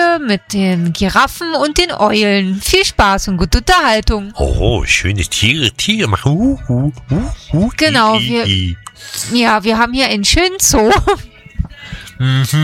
Tiere, mit den Giraffen und den Eulen. Viel Spaß und gute Unterhaltung. Oh, schöne Tiere. Tiere machen. Genau, wir haben hier einen schönen Zoo.